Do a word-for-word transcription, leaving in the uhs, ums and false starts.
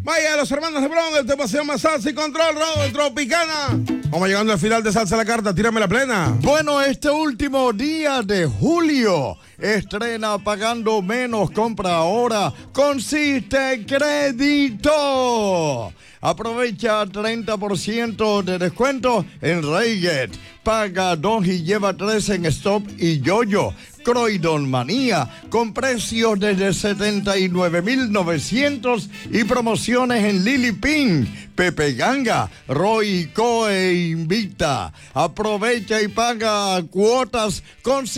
Vaya, los hermanos de Bron, el tema se llama Salsa y Control, Raúl Tropicana. Vamos llegando al final de Salsa a la Carta, tírame la plena. Bueno, este último día de julio, estrena Pagando Menos, compra ahora, consiste crédito. Aprovecha treinta por ciento de descuento en Reyes. Paga dos y lleva tres en Stop y Yoyo. Croydon Manía, con precios desde setenta y nueve mil novecientos y promociones en Lily Pink, Pepe Ganga, Roy Co e Invicta. Aprovecha y paga cuotas con